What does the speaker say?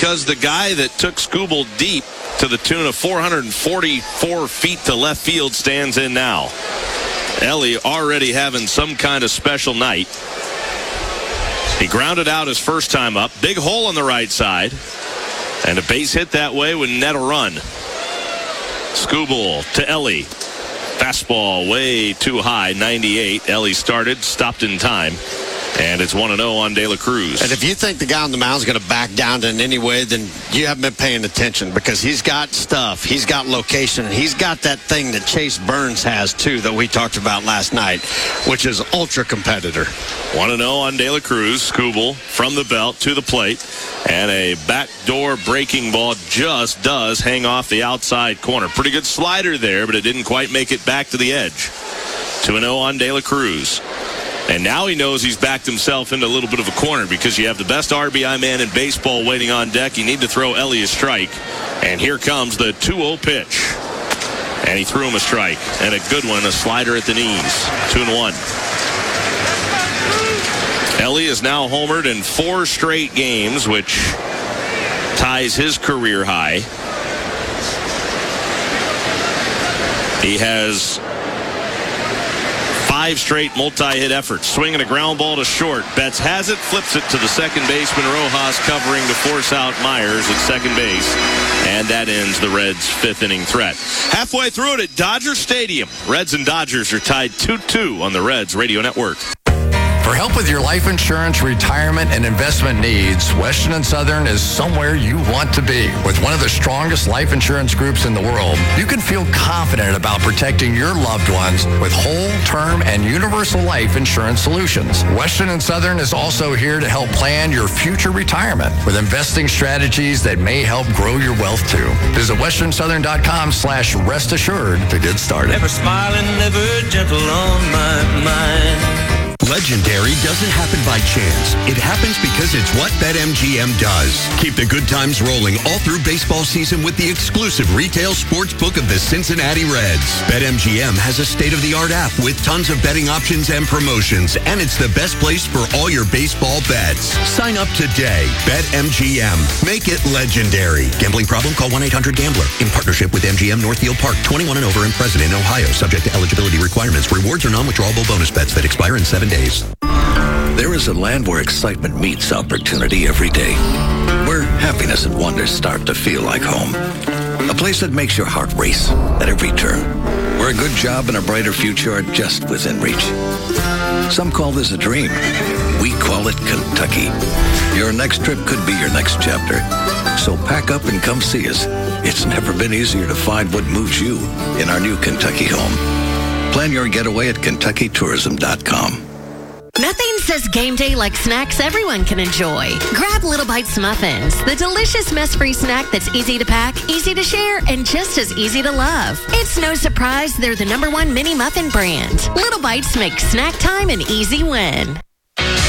because the guy that took Skubal deep to the tune of 444 feet to left field stands in now. Ellie already having some kind of special night. He grounded out his first time up. Big hole on the right side. And a base hit that way would net a run. Skubal to Ellie. Fastball way too high, 98. Ellie started, stopped in time. And it's 1-0 on De La Cruz. And if you think the guy on the mound is going to back down in any way, then you haven't been paying attention, because he's got stuff. He's got location. He's got that thing that Chase Burns has, too, that we talked about last night, which is ultra competitor. 1-0 on De La Cruz. Skubal from the belt to the plate. And a backdoor breaking ball just does hang off the outside corner. Pretty good slider there, but it didn't quite make it back to the edge. 2-0 on De La Cruz. And now he knows he's backed himself into a little bit of a corner, because you have the best RBI man in baseball waiting on deck. You need to throw Ellie a strike. And here comes the 2-0 pitch. And he threw him a strike. And a good one, a slider at the knees. 2-1. Ellie is now homered in 4 straight games, which ties his career high. He has 5 straight multi-hit efforts. Swinging a ground ball to short. Betts has it, flips it to the second baseman. Rojas covering to force out Myers at second base. And that ends the Reds' 5th inning threat. Halfway through it at Dodger Stadium. Reds and Dodgers are tied 2-2 on the Reds Radio Network. For help with your life insurance, retirement, and investment needs, Western & Southern is somewhere you want to be. With one of the strongest life insurance groups in the world, you can feel confident about protecting your loved ones with whole, term, and universal life insurance solutions. Western & Southern is also here to help plan your future retirement with investing strategies that may help grow your wealth too. Visit westernsouthern.com/rest assured to get started. Never smiling, never gentle on my mind. Legendary doesn't happen by chance. It happens because it's what BetMGM does. Keep the good times rolling all through baseball season with the exclusive retail sports book of the Cincinnati Reds. BetMGM has a state-of-the-art app with tons of betting options and promotions, and it's the best place for all your baseball bets. Sign up today. BetMGM. Make it legendary. Gambling problem? Call 1-800-GAMBLER. In partnership with MGM Northfield Park. 21 and over and present in Ohio. Subject to eligibility requirements. Rewards are non-withdrawable bonus bets that expire in 7 days. There is a land where excitement meets opportunity every day, where happiness and wonder start to feel like home. A place that makes your heart race at every turn, where a good job and a brighter future are just within reach. Some call this a dream. We call it Kentucky. Your next trip could be your next chapter. So pack up and come see us. It's never been easier to find what moves you in our new Kentucky home. Plan your getaway at KentuckyTourism.com. Nothing says game day like snacks everyone can enjoy. Grab Little Bites Muffins, the delicious mess-free snack that's easy to pack, easy to share, and just as easy to love. It's no surprise they're the #1 mini muffin brand. Little Bites make snack time an easy win.